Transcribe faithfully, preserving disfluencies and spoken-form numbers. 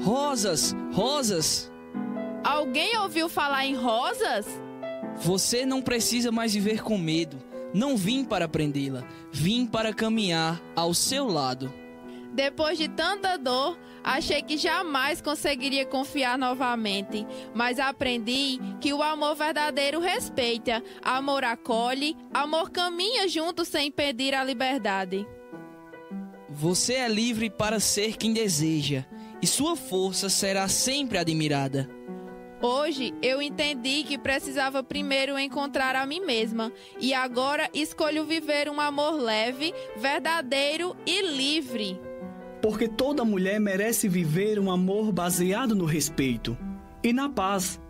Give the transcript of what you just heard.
Rosas, rosas! Alguém ouviu falar em rosas? Você não precisa mais viver com medo. Não vim para prendê-la, vim para caminhar ao seu lado. Depois de tanta dor, achei que jamais conseguiria confiar novamente, mas aprendi que o amor verdadeiro respeita, amor acolhe, amor caminha junto sem impedir a liberdade. Você é livre para ser quem deseja, e sua força será sempre admirada. Hoje eu entendi que precisava primeiro encontrar a mim mesma, e agora escolho viver um amor leve, verdadeiro e livre. Porque toda mulher merece viver um amor baseado no respeito e na paz,